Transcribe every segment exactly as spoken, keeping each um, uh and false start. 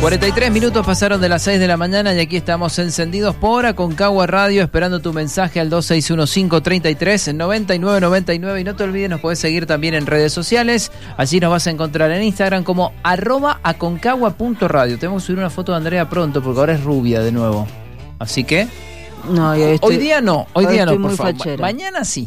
cuarenta y tres minutos pasaron de las seis de la mañana y aquí estamos encendidos por Aconcagua Radio, esperando tu mensaje al dos seis uno cinco, tres tres, nueve nueve nueve nueve. Y no te olvides, nos podés seguir también en redes sociales. Allí nos vas a encontrar en Instagram como arroba aconcagua punto radio. Tenemos que subir una foto de Andrea pronto porque ahora es rubia de nuevo. Así que... No, hoy, estoy, hoy día no, hoy, hoy día no, por favor. Fachera. Mañana sí.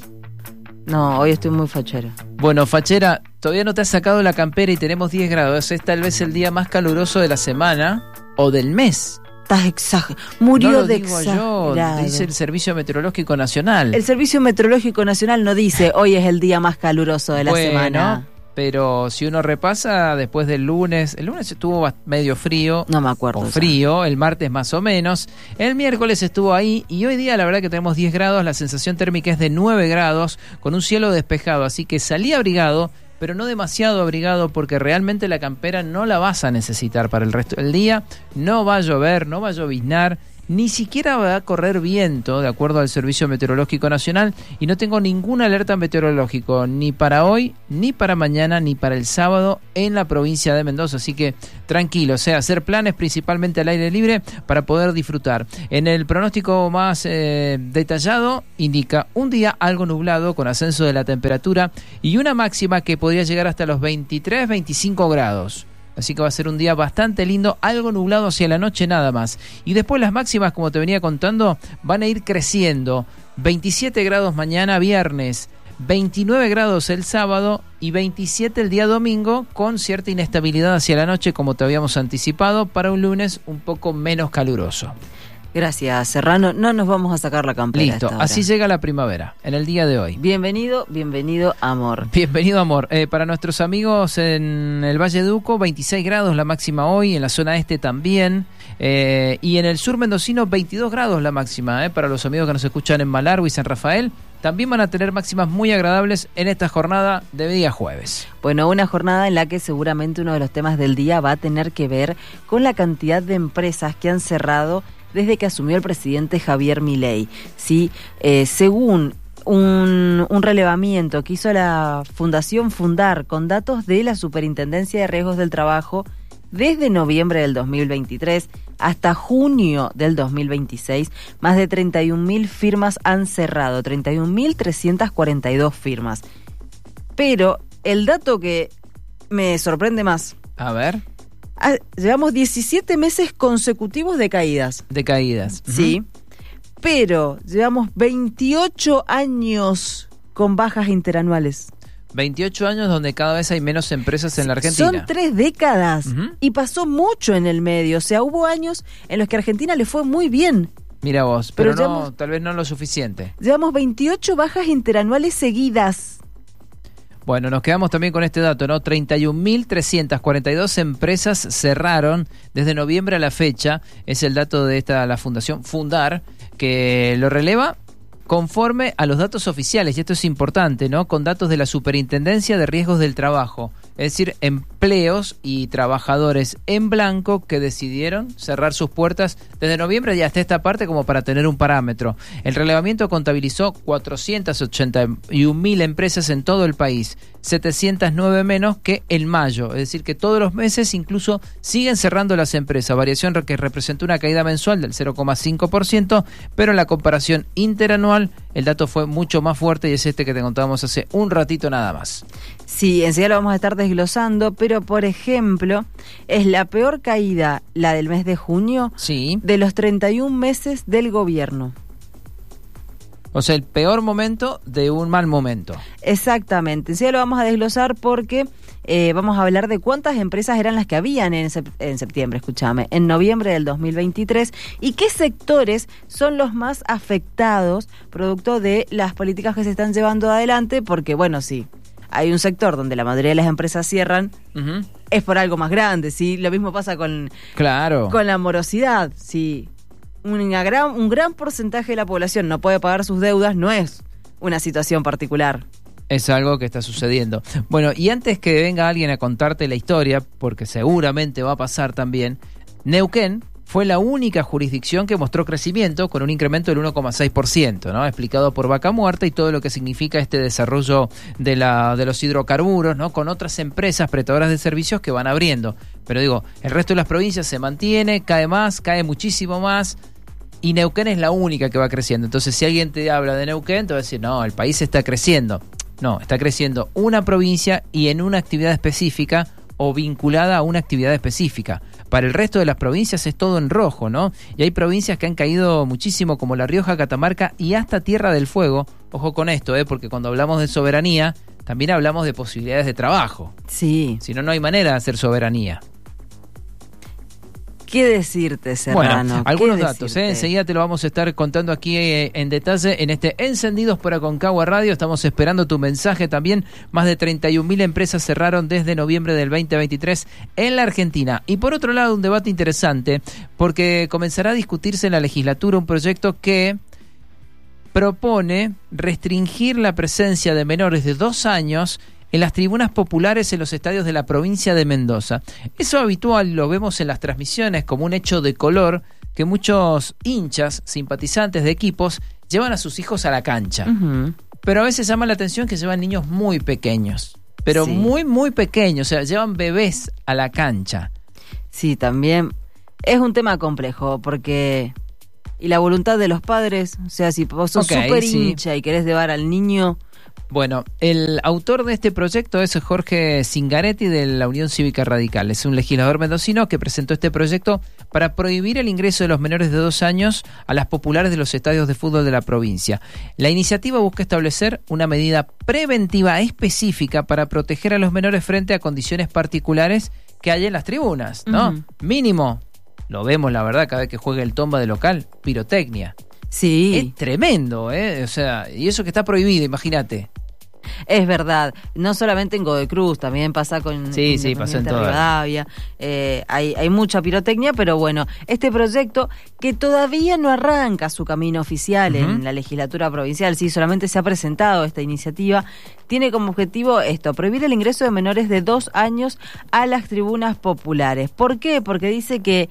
No, hoy estoy muy fachera. Bueno, fachera, todavía no te has sacado la campera y tenemos diez grados. Es tal vez el día más caluroso de la semana o del mes. Estás exagerado. Murió no lo de digo exagerado. Yo, dice el Servicio Meteorológico Nacional. El Servicio Meteorológico Nacional no dice hoy es el día más caluroso de la bueno, semana. Pero si uno repasa después del lunes, el lunes estuvo medio frío. No me acuerdo. O frío, el martes más o menos. El miércoles estuvo ahí y hoy día la verdad que tenemos diez grados, la sensación térmica es de nueve grados, con un cielo despejado. Así que salí abrigado, pero no demasiado abrigado porque realmente la campera no la vas a necesitar para el resto del día. No va a llover, no va a lloviznar. Ni siquiera va a correr viento, de acuerdo al Servicio Meteorológico Nacional, y no tengo ninguna alerta meteorológico ni para hoy, ni para mañana, ni para el sábado en la provincia de Mendoza. Así que tranquilo, o sea, hacer planes principalmente al aire libre para poder disfrutar. En el pronóstico más eh, detallado indica un día algo nublado con ascenso de la temperatura y una máxima que podría llegar hasta los veintitrés, veinticinco grados. Así que va a ser un día bastante lindo, algo nublado hacia la noche nada más. Y después las máximas, como te venía contando, van a ir creciendo. veintisiete grados mañana viernes, veintinueve grados el sábado y veintisiete el día domingo, con cierta inestabilidad hacia la noche, como te habíamos anticipado, para un lunes un poco menos caluroso. Gracias, Serrano. No nos vamos a sacar la campera. Listo, así llega la primavera, en el día de hoy. Bienvenido, bienvenido, amor. Bienvenido, amor. Eh, para nuestros amigos en el Valle de Uco, veintiséis grados la máxima hoy, en la zona este también, eh, y en el sur mendocino, veintidós grados la máxima. Eh, para los amigos que nos escuchan en Malargüe y San Rafael, también van a tener máximas muy agradables en esta jornada de día jueves. Bueno, una jornada en la que seguramente uno de los temas del día va a tener que ver con la cantidad de empresas que han cerrado desde que asumió el presidente Javier Milei. Sí, eh, según un, un relevamiento que hizo la Fundación Fundar con datos de la Superintendencia de Riesgos del Trabajo, desde noviembre del dos mil veintitrés hasta junio del dos mil veintiséis, más de treinta y un mil firmas han cerrado, treinta y un mil trescientas cuarenta y dos firmas. Pero el dato que me sorprende más... A ver... Ah, llevamos diecisiete meses consecutivos de caídas. De caídas. Sí. Uh-huh. Pero llevamos veintiocho años con bajas interanuales. veintiocho años donde cada vez hay menos empresas en la Argentina. Son tres décadas. Uh-huh. Y pasó mucho en el medio. O sea, hubo años en los que a Argentina le fue muy bien. Mira vos, pero, pero no, llevamos, tal vez no lo suficiente. Llevamos veintiocho bajas interanuales seguidas. Bueno, nos quedamos también con este dato, ¿no? treinta y un mil trescientas cuarenta y dos empresas cerraron desde noviembre a la fecha. Es el dato de esta la Fundación Fundar, que lo releva conforme a los datos oficiales, y esto es importante, ¿no? Con datos de la Superintendencia de Riesgos del Trabajo, es decir, empleos y trabajadores en blanco que decidieron cerrar sus puertas desde noviembre y hasta esta parte como para tener un parámetro. El relevamiento contabilizó cuatrocientas ochenta y un mil empresas en todo el país, setecientas nueve menos que en mayo, es decir, que todos los meses incluso siguen cerrando las empresas, variación que representó una caída mensual del cero coma cinco por ciento, pero en la comparación interanual el dato fue mucho más fuerte y es este que te contábamos hace un ratito nada más. Sí, enseguida lo vamos a estar desglosando, pero por ejemplo, es la peor caída, la del mes de junio, sí, de los treinta y un meses del gobierno. O sea, el peor momento de un mal momento. Exactamente. Enseguida lo vamos a desglosar porque eh, vamos a hablar de cuántas empresas eran las que habían en, sep- en septiembre, escúchame, en noviembre del dos mil veintitrés, y qué sectores son los más afectados producto de las políticas que se están llevando adelante, porque bueno, sí, hay un sector donde la mayoría de las empresas cierran, uh-huh. es por algo más grande, ¿sí? Lo mismo pasa con, claro. con la morosidad, sí. Una gran, un gran porcentaje de la población no puede pagar sus deudas, no es una situación particular. Es algo que está sucediendo. Bueno, y antes que venga alguien a contarte la historia, porque seguramente va a pasar también, Neuquén fue la única jurisdicción que mostró crecimiento con un incremento del uno coma seis por ciento, ¿no? Explicado por Vaca Muerta y todo lo que significa este desarrollo de, la, de los hidrocarburos, ¿no? Con otras empresas prestadoras de servicios que van abriendo. Pero digo, el resto de las provincias se mantiene, cae más, cae muchísimo más. Y Neuquén es la única que va creciendo. Entonces, si alguien te habla de Neuquén, te va a decir, no, el país está creciendo. No, está creciendo una provincia y en una actividad específica o vinculada a una actividad específica. Para el resto de las provincias es todo en rojo, ¿no? Y hay provincias que han caído muchísimo, como La Rioja, Catamarca y hasta Tierra del Fuego. Ojo con esto, ¿eh? Porque cuando hablamos de soberanía, también hablamos de posibilidades de trabajo. Sí. Si no, no hay manera de hacer soberanía. ¿Qué decirte, Serrano? Bueno, algunos datos, ¿eh? Enseguida te lo vamos a estar contando aquí eh, en detalle en este Encendidos por Aconcagua Radio. Estamos esperando tu mensaje también. Más de treinta y un mil empresas cerraron desde noviembre del veinte veintitrés en la Argentina. Y por otro lado, un debate interesante, porque comenzará a discutirse en la legislatura un proyecto que propone restringir la presencia de menores de dos años en las tribunas populares en los estadios de la provincia de Mendoza. Eso habitual lo vemos en las transmisiones como un hecho de color que muchos hinchas, simpatizantes de equipos, llevan a sus hijos a la cancha. Uh-huh. Pero a veces llama la atención que llevan niños muy pequeños, pero sí. muy, muy pequeños, o sea, llevan bebés a la cancha. Sí, también es un tema complejo porque... Y la voluntad de los padres, o sea, si vos sos súper okay, hincha sí. y querés llevar al niño... Bueno, el autor de este proyecto es Jorge Zingaretti de la Unión Cívica Radical. Es un legislador mendocino que presentó este proyecto para prohibir el ingreso de los menores de dos años a las populares de los estadios de fútbol de la provincia. La iniciativa busca establecer una medida preventiva específica para proteger a los menores frente a condiciones particulares que hay en las tribunas, ¿no? Uh-huh. Mínimo, lo vemos la verdad cada vez que juega el Tomba de local, pirotecnia. Sí. Es tremendo, ¿eh? O sea, y eso que está prohibido, imagínate. Es verdad, no solamente en Godoy Cruz, también pasa con sí, sí, pasa en Rivadavia, eh, hay, hay mucha pirotecnia, pero bueno, este proyecto que todavía no arranca su camino oficial uh-huh. en la legislatura provincial, sí, solamente se ha presentado esta iniciativa, tiene como objetivo esto, prohibir el ingreso de menores de dos años a las tribunas populares. ¿Por qué? Porque dice que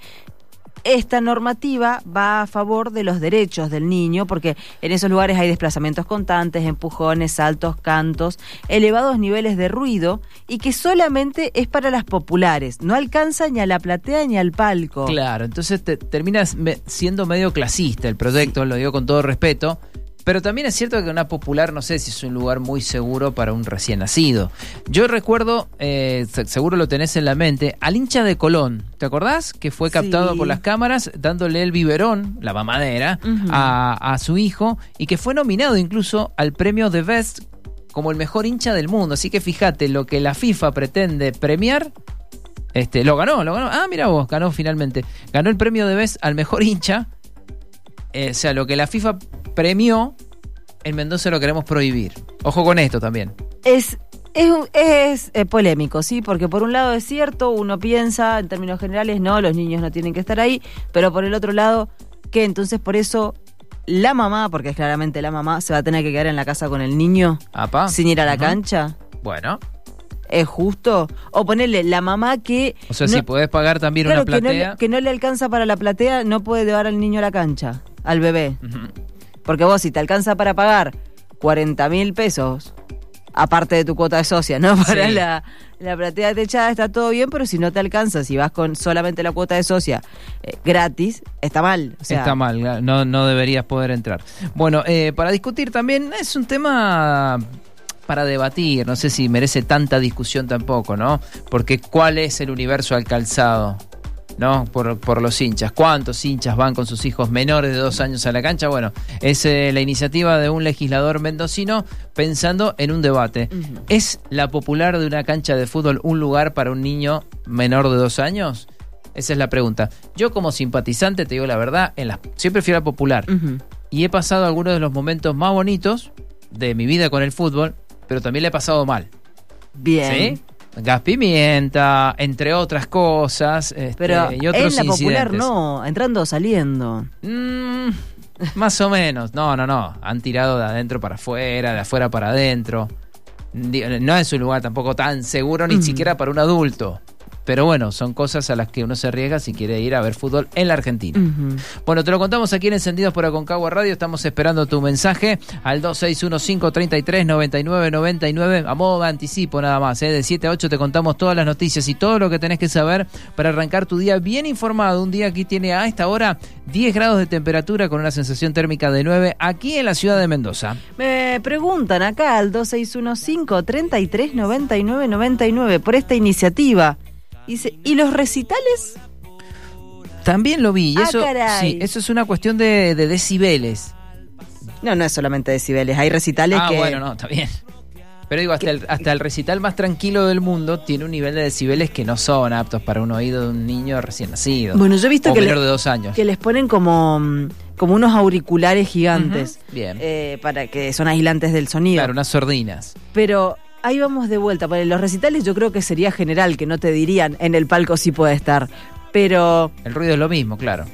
esta normativa va a favor de los derechos del niño, porque en esos lugares hay desplazamientos constantes, empujones, saltos, cantos, elevados niveles de ruido, y que solamente es para las populares, no alcanza ni a la platea ni al palco. Claro, entonces te, terminas me, siendo medio clasista el proyecto, sí. Lo digo con todo respeto. Pero también es cierto que una popular, no sé si es un lugar muy seguro para un recién nacido. Yo recuerdo, eh, seguro lo tenés en la mente, al hincha de Colón, ¿te acordás? Que fue captado sí. por las cámaras dándole el biberón, la mamadera, uh-huh. a, a su hijo, y que fue nominado incluso al premio The Best como el mejor hincha del mundo. Así que fíjate, lo que la FIFA pretende premiar, este, lo ganó, lo ganó. Ah, mira vos, ganó finalmente. Ganó el premio The Best al mejor hincha. Eh, o sea, lo que la FIFA premió, en Mendoza lo queremos prohibir. Ojo con esto también. Es, es, es eh, polémico, sí, porque por un lado es cierto, uno piensa en términos generales, no, los niños no tienen que estar ahí, pero por el otro lado, que entonces por eso la mamá, porque es claramente la mamá, se va a tener que quedar en la casa con el niño Apa. sin ir a la uh-huh. cancha. Bueno. ¿Es justo? O ponerle la mamá que... O sea, no, si podés pagar también claro, una platea... Que no, que no le alcanza para la platea, no puede llevar al niño a la cancha, al bebé. Uh-huh. Porque vos, si te alcanza para pagar cuarenta mil pesos, aparte de tu cuota de socia, ¿no? Para sí. la, la platea techada está todo bien, pero si no te alcanza, si vas con solamente la cuota de socia eh, gratis, está mal. O sea, está mal, no, no deberías poder entrar. Bueno, eh, para discutir también, es un tema... para debatir, no sé si merece tanta discusión tampoco, ¿no? Porque ¿cuál es el universo al calzado? ¿No? Por, por los hinchas. ¿Cuántos hinchas van con sus hijos menores de dos años a la cancha? Bueno, es eh, la iniciativa de un legislador mendocino pensando en un debate. Uh-huh. ¿Es la popular de una cancha de fútbol un lugar para un niño menor de dos años? Esa es la pregunta. Yo como simpatizante, te digo la verdad, en la, siempre fui a la popular. Uh-huh. Y he pasado algunos de los momentos más bonitos de mi vida con el fútbol, pero también le he pasado mal. Bien. ¿Sí? Gas pimienta, entre otras cosas. Este, pero y otros en la popular incidentes. No, entrando o saliendo. Mm, más o menos. No, no, no. Han tirado de adentro para afuera, de afuera para adentro. No es un lugar tampoco tan seguro, ni mm. siquiera para un adulto. Pero bueno, son cosas a las que uno se arriesga si quiere ir a ver fútbol en la Argentina. Uh-huh. Bueno, te lo contamos aquí en Encendidos por Aconcagua Radio. Estamos esperando tu mensaje al dos seis uno cinco, tres tres, nueve nueve nueve nueve. A modo de anticipo nada más, ¿eh? De siete a ocho te contamos todas las noticias y todo lo que tenés que saber para arrancar tu día bien informado. Un día aquí tiene a esta hora diez grados de temperatura con una sensación térmica de nueve aquí en la ciudad de Mendoza. Me preguntan acá al dos seis uno cinco, tres tres, nueve nueve nueve nueve por esta iniciativa. Dice, ¿y los recitales? También lo vi. Y ah, eso, caray. Sí, eso es una cuestión de, de decibeles. No, no es solamente decibeles. Hay recitales ah, que... Ah, bueno, no, está bien. Pero digo, hasta el, hasta el recital más tranquilo del mundo tiene un nivel de decibeles que no son aptos para un oído de un niño recién nacido. Bueno, yo he visto o que, menor le, de dos años. que les ponen como, como unos auriculares gigantes. Uh-huh. Bien. Eh, para que son aislantes del sonido. Claro, unas sordinas. Pero... ahí vamos de vuelta. Para los recitales yo creo que sería general, que no te dirían en el palco si puede estar. Pero... el ruido es lo mismo, claro.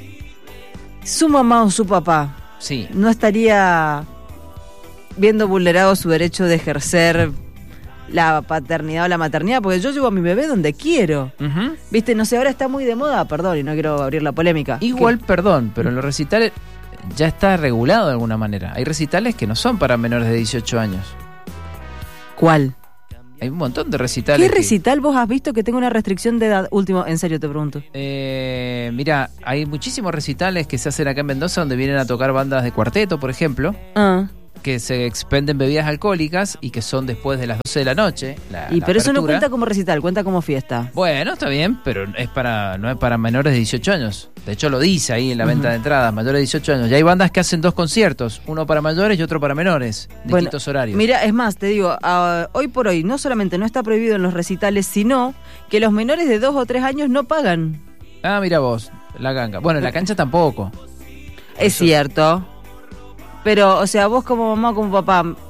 Su mamá o su papá sí. no estaría viendo vulnerado su derecho de ejercer la paternidad o la maternidad, porque yo llevo a mi bebé donde quiero. Uh-huh. Viste, no sé, ahora está muy de moda, perdón, y no quiero abrir la polémica. Igual, ¿Qué? Perdón, pero en los recitales ya está regulado de alguna manera. Hay recitales que no son para menores de dieciocho años. ¿Cuál? Hay un montón de recitales. ¿Qué recital que... vos has visto que tenga una restricción de edad? Último, en serio te pregunto. Eh, mira, hay muchísimos recitales que se hacen acá en Mendoza donde vienen a tocar bandas de cuarteto, por ejemplo. Ah. Que se expenden bebidas alcohólicas y que son después de las doce de la noche. La, y la pero apertura. Eso no cuenta como recital, cuenta como fiesta. Bueno, está bien, pero es para no es para menores de dieciocho años. De hecho lo dice ahí en la uh-huh. venta de entradas, mayores de dieciocho años. Ya hay bandas que hacen dos conciertos, uno para mayores y otro para menores, distintos bueno, horarios. Mira, es más, te digo, uh, hoy por hoy no solamente no está prohibido en los recitales, sino que los menores de dos o tres años no pagan. Ah, mira vos, la ganga. Bueno, en la cancha tampoco. Es Eso. Cierto. Pero, o sea, vos como mamá o como papá, ¿me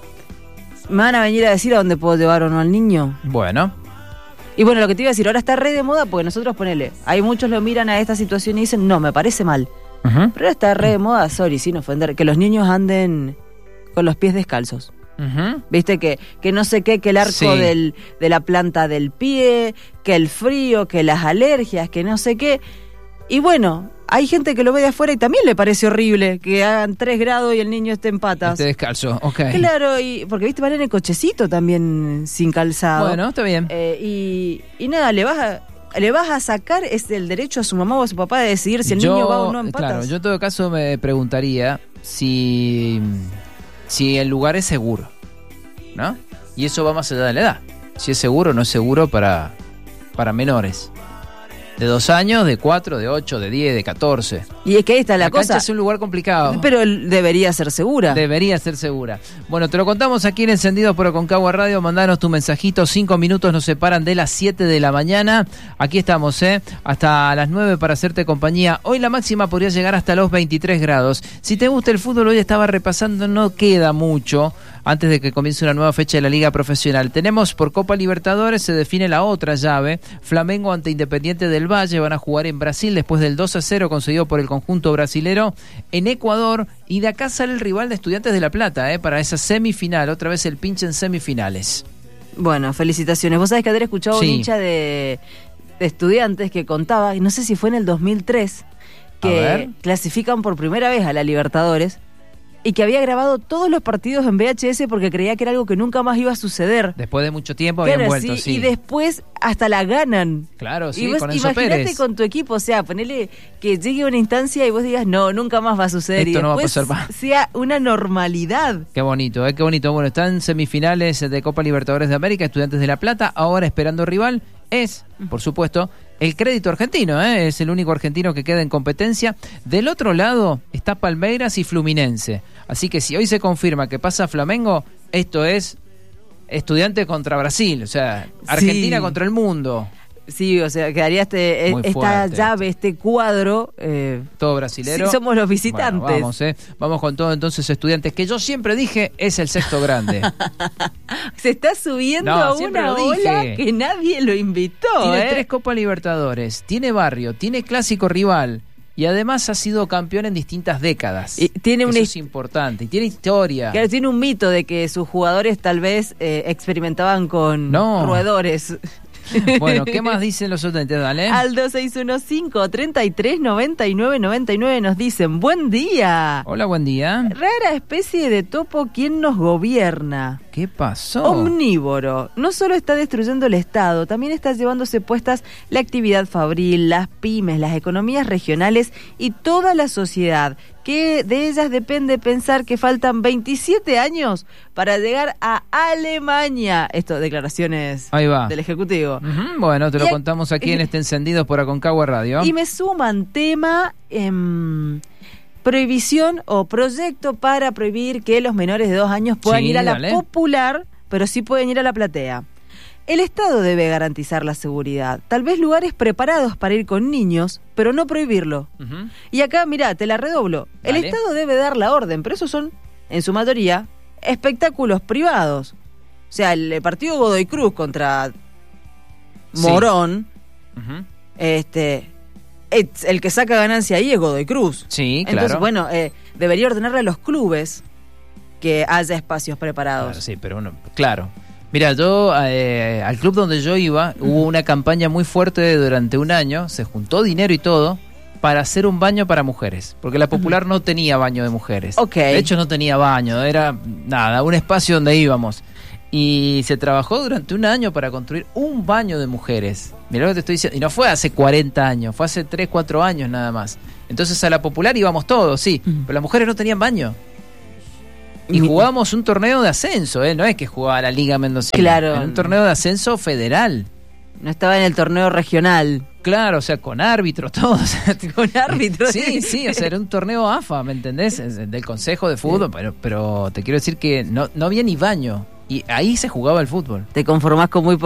van a venir a decir a dónde puedo llevar o no al niño? Bueno. Y bueno, lo que te iba a decir, ahora está re de moda porque nosotros ponele, hay muchos lo miran a esta situación y dicen, no, me parece mal. Uh-huh. Pero ahora está re de moda, sorry, sin ofender, que los niños anden con los pies descalzos. Uh-huh. Viste que, que no sé qué, que el arco sí. del, de la planta del pie, que el frío, que las alergias, que no sé qué. Y bueno, hay gente que lo ve de afuera y también le parece horrible que hagan tres grados y el niño esté en patas. Esté descalzo, ok. Claro, y porque viste, van en el cochecito también sin calzado. Bueno, está bien. Eh, y, y nada, le vas a... le vas a sacar es el derecho a su mamá o a su papá de decidir si el yo, niño va o no en patas. Claro, yo en todo caso me preguntaría si, si el lugar es seguro, ¿no? Y eso va más allá de la edad. Si es seguro o no es seguro para, para menores. De dos años, de cuatro, de ocho, de diez, de catorce. Y es que ahí está la, la cosa. La cancha es un lugar complicado. Pero debería ser segura. Debería ser segura. Bueno, te lo contamos aquí en Encendidos por Aconcagua Radio. Mandanos tu mensajito. Cinco minutos nos separan de las siete de la mañana. Aquí estamos, ¿eh? Hasta las nueve para hacerte compañía. Hoy la máxima podría llegar hasta los veintitrés grados. Si te gusta el fútbol, hoy estaba repasando, no queda mucho antes de que comience una nueva fecha de la Liga Profesional. Tenemos por Copa Libertadores, se define la otra llave. Flamengo ante Independiente del Valle, van a jugar en Brasil después del dos a cero conseguido por el conjunto brasilero en Ecuador, y de acá sale el rival de Estudiantes de La Plata, ¿eh? Para esa semifinal, otra vez el pinche en semifinales. Bueno, felicitaciones. Vos sabés que haber escuchado sí. un hincha de, de Estudiantes que contaba, no sé si fue en el dos mil tres, que clasifican por primera vez a la Libertadores, y que había grabado todos los partidos en V H S porque creía que era algo que nunca más iba a suceder. Después de mucho tiempo claro, habían vuelto, sí, sí. Y después hasta la ganan. Claro, sí, y vos con Enzo Pérez. Imagínate con tu equipo, o sea, ponele que llegue una instancia y vos digas, no, nunca más va a suceder. Esto y no después va a pasar más. Sea una normalidad. Qué bonito, ¿eh? Qué bonito. Bueno, están semifinales de Copa Libertadores de América, Estudiantes de La Plata, ahora esperando rival. Es, por supuesto, el Crédito Argentino, ¿eh? Es el único argentino que queda en competencia. Del otro lado está Palmeiras y Fluminense. Así que si hoy se confirma que pasa Flamengo, esto es Estudiantes contra Brasil, o sea, Argentina sí. contra el mundo. Sí, o sea, quedaría este, esta llave, este cuadro. Eh, todo brasilero. Sí, somos los visitantes. Bueno, vamos, eh. Vamos con todo entonces Estudiantes, que yo siempre dije es el sexto grande. Se está subiendo no, a una ola que nadie lo invitó. Tiene eh. tres Copa Libertadores, tiene barrio, tiene clásico rival. Y además ha sido campeón en distintas décadas. Y tiene una, eso es importante. Y tiene historia. Claro, tiene un mito de que sus jugadores tal vez eh, experimentaban con no. roedores. Bueno, ¿qué más dicen los oyentes? Dale. Al dos seis uno cinco, treinta y tres, noventa y nueve, noventa y nueve nos dicen, buen día. Hola, buen día. Rara especie de topo, ¿quién nos gobierna? ¿Qué pasó? Omnívoro. No solo está destruyendo el Estado, también está llevándose puestas la actividad fabril, las pymes, las economías regionales y toda la sociedad, que de ellas depende pensar que faltan veintisiete años para llegar a Alemania. Esto, declaraciones Ahí va. del Ejecutivo. Uh-huh. Bueno, te lo y contamos aquí en este Encendidos por Aconcagua Radio. Y me suman tema... Eh, prohibición o proyecto para prohibir que los menores de dos años puedan sí, ir a la dale. popular, pero sí pueden ir a la platea. El Estado debe garantizar la seguridad, tal vez lugares preparados para ir con niños, pero no prohibirlo. Uh-huh. Y acá, mirá, te la redoblo. El Dale. Estado debe dar la orden, pero esos son, en su mayoría, espectáculos privados. O sea, el partido Godoy Cruz contra Morón, sí. uh-huh. este... el que saca ganancia ahí es Godoy Cruz. Sí, claro. Entonces, bueno, eh, debería ordenarle a los clubes que haya espacios preparados. Claro, sí, pero bueno, claro. Mira, yo, eh, al club donde yo iba, uh-huh. hubo una campaña muy fuerte durante un año, se juntó dinero y todo, para hacer un baño para mujeres, porque la popular uh-huh. no tenía baño de mujeres. Okay. De hecho, no tenía baño, era nada, un espacio donde íbamos. Y se trabajó durante un año para construir un baño de mujeres. Mirá lo que te estoy diciendo. Y no fue hace cuarenta años, fue hace tres, cuatro años nada más. Entonces a la popular íbamos todos, sí, uh-huh. pero las mujeres no tenían baño. Y jugábamos un torneo de ascenso, ¿eh? No es que jugaba la Liga Mendocina. Claro. Era un torneo de ascenso federal. No estaba en el torneo regional. Claro, o sea, con árbitros, todos. Con árbitros. Sí, sí, o sea, era un torneo A F A, ¿me entendés? Del Consejo de Fútbol, sí. pero, pero te quiero decir que no, no había ni baño. Y ahí se jugaba el fútbol. Te conformás con muy poco.